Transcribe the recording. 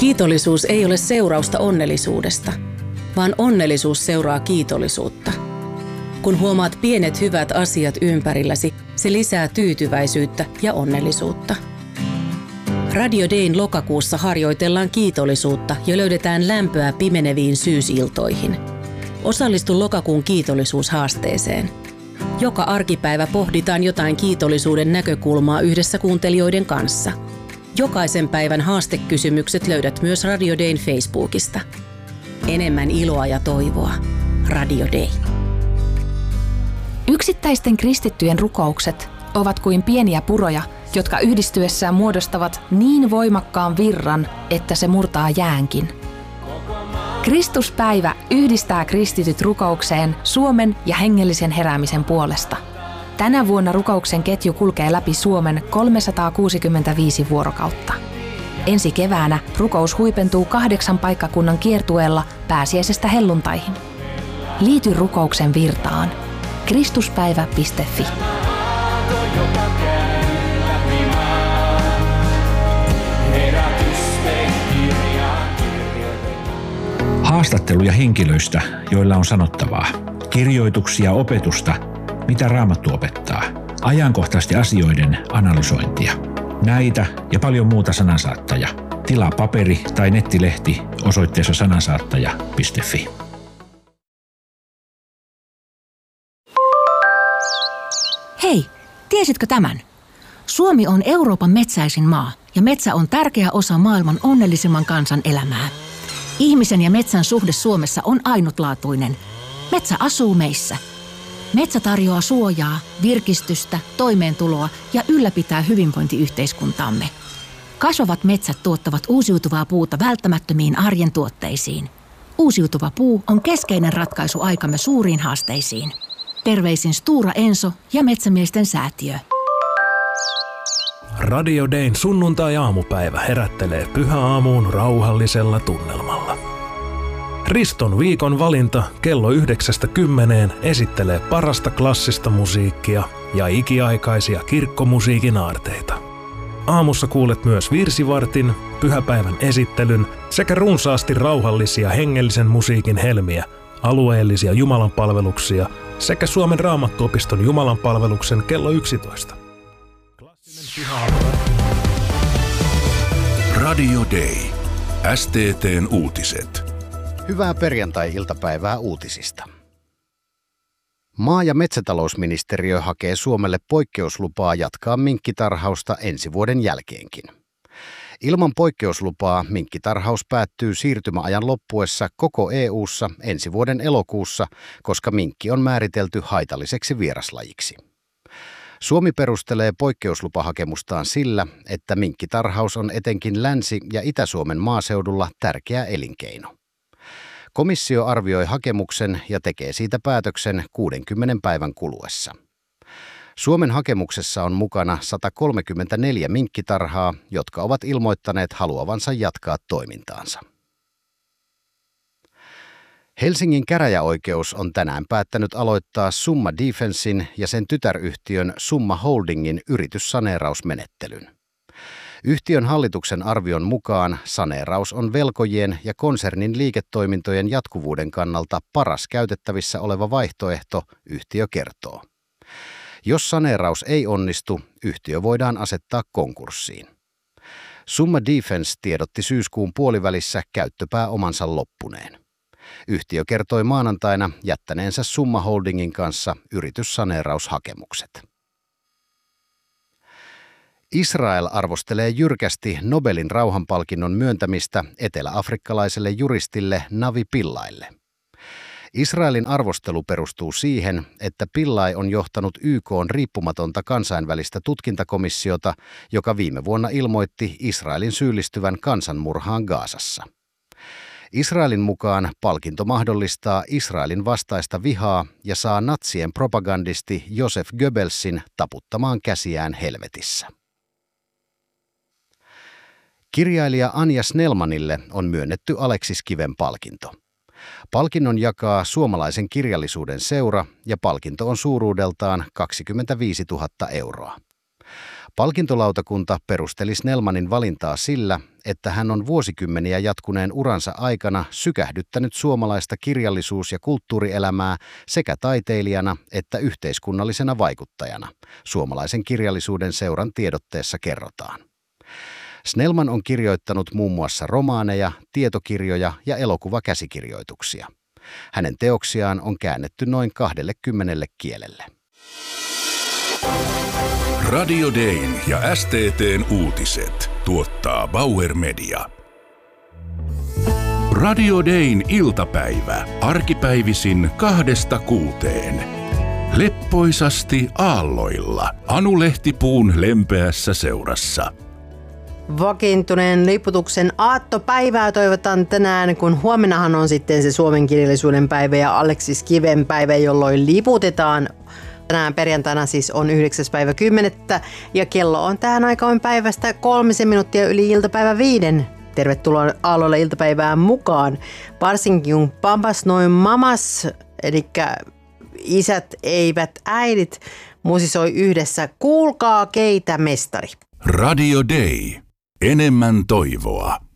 Kiitollisuus ei ole seurausta onnellisuudesta, vaan onnellisuus seuraa kiitollisuutta. Kun huomaat pienet hyvät asiat ympärilläsi, se lisää tyytyväisyyttä ja onnellisuutta. Radio Dayn lokakuussa harjoitellaan kiitollisuutta ja löydetään lämpöä pimeneviin syysiltoihin. Osallistu lokakuun kiitollisuushaasteeseen. Joka arkipäivä pohditaan jotain kiitollisuuden näkökulmaa yhdessä kuuntelijoiden kanssa. Jokaisen päivän haastekysymykset löydät myös Radio Dayn Facebookista. Enemmän iloa ja toivoa. Radio Day. Yksittäisten kristittyjen rukoukset ovat kuin pieniä puroja, jotka yhdistyessään muodostavat niin voimakkaan virran, että se murtaa jäänkin. Kristuspäivä yhdistää kristityt rukoukseen Suomen ja hengellisen heräämisen puolesta. Tänä vuonna rukouksen ketju kulkee läpi Suomen 365 vuorokautta. Ensi keväänä rukous huipentuu 8 paikkakunnan kiertueella pääsiäisestä helluntaihin. Liity rukouksen virtaan. Kristuspäivä.fi. Haastatteluja henkilöistä, joilla on sanottavaa. Kirjoituksia, opetusta, mitä Raamattu opettaa. Ajankohtaisesti asioiden analysointia. Näitä ja paljon muuta Sanansaattaja. Tilaa paperi- tai nettilehti osoitteessa sanansaattaja.fi. Hei, tiesitkö tämän? Suomi on Euroopan metsäisin maa ja metsä on tärkeä osa maailman onnellisimman kansan elämää. Ihmisen ja metsän suhde Suomessa on ainutlaatuinen. Metsä asuu meissä. Metsä tarjoaa suojaa, virkistystä, toimeentuloa ja ylläpitää hyvinvointiyhteiskuntaamme. Kasvavat metsät tuottavat uusiutuvaa puuta välttämättömiin arjen tuotteisiin. Uusiutuva puu on keskeinen ratkaisu aikamme suuriin haasteisiin. Terveisin Stora Enso ja Metsämiesten säätiö. Radio Dayn sunnuntai-aamupäivä herättelee pyhäaamuun rauhallisella tunnelmalla. Riston viikon valinta kello 9:10 esittelee parasta klassista musiikkia ja ikiaikaisia kirkkomusiikin aarteita. Aamussa kuulet myös virsivartin, pyhäpäivän esittelyn sekä runsaasti rauhallisia hengellisen musiikin helmiä, alueellisia jumalanpalveluksia sekä Suomen Raamattuopiston jumalanpalveluksen kello 11. Radio Day. STT:n uutiset. Hyvää perjantai-iltapäivää uutisista. Maa- ja metsätalousministeriö hakee Suomelle poikkeuslupaa jatkaa minkkitarhausta ensi vuoden jälkeenkin. Ilman poikkeuslupaa minkkitarhaus päättyy siirtymäajan loppuessa koko EU:ssa ensi vuoden elokuussa, koska minkki on määritelty haitalliseksi vieraslajiksi. Suomi perustelee poikkeuslupahakemustaan sillä, että minkkitarhaus on etenkin Länsi- ja Itä-Suomen maaseudulla tärkeä elinkeino. Komissio arvioi hakemuksen ja tekee siitä päätöksen 60 päivän kuluessa. Suomen hakemuksessa on mukana 134 minkkitarhaa, jotka ovat ilmoittaneet haluavansa jatkaa toimintaansa. Helsingin käräjäoikeus on tänään päättänyt aloittaa Summa Defencein ja sen tytäryhtiön Summa Holdingin yrityssaneerausmenettelyn. Yhtiön hallituksen arvion mukaan saneeraus on velkojien ja konsernin liiketoimintojen jatkuvuuden kannalta paras käytettävissä oleva vaihtoehto, yhtiö kertoo. Jos saneeraus ei onnistu, yhtiö voidaan asettaa konkurssiin. Summa Defence tiedotti syyskuun puolivälissä käyttöpääomansa loppuneen. Yhtiö kertoi maanantaina jättäneensä Summa Holdingin kanssa yrityssaneeraushakemukset. Israel arvostelee jyrkästi Nobelin rauhanpalkinnon myöntämistä eteläafrikkalaiselle juristille Navi Pillaille. Israelin arvostelu perustuu siihen, että Pillai on johtanut YK:n riippumatonta kansainvälistä tutkintakomissiota, joka viime vuonna ilmoitti Israelin syyllistyvän kansanmurhaan Gazassa. Israelin mukaan palkinto mahdollistaa Israelin vastaista vihaa ja saa natsien propagandisti Josef Goebbelsin taputtamaan käsiään helvetissä. Kirjailija Anja Snellmanille on myönnetty Aleksis Kiven palkinto. Palkinnon jakaa Suomalaisen kirjallisuuden seura ja palkinto on suuruudeltaan 25 000 euroa. Palkintolautakunta perusteli Snellmanin valintaa sillä, että hän on vuosikymmeniä jatkuneen uransa aikana sykähdyttänyt suomalaista kirjallisuus- ja kulttuurielämää sekä taiteilijana että yhteiskunnallisena vaikuttajana, Suomalaisen kirjallisuuden seuran tiedotteessa kerrotaan. Snellman on kirjoittanut muun muassa romaaneja, tietokirjoja ja elokuvakäsikirjoituksia. Hänen teoksiaan on käännetty noin 20 kielelle. Radio Dayn ja STT:n uutiset tuottaa Bauer Media. Radio Dayn iltapäivä arkipäivisin 2–6. Leppoisasti aalloilla Anu Lehtipuun lempeässä seurassa. Vakiintuneen liputuksen aattopäivää toivotan tänään, kun huomennahan on sitten se suomen kirjallisuuden päivä ja Aleksis Kiven päivä, jolloin liputetaan. Tänään perjantaina siis on 9.10. ja kello on tähän aikaan päivästä 3 minuuttia yli iltapäivä 5. Tervetuloa aalloille iltapäivään mukaan. Varsinkin kun papas noin mamas, eli isät eivät äidit, musisoi yhdessä Kuulkaa keitä mestari. Radio Day. Enemmän toivoa.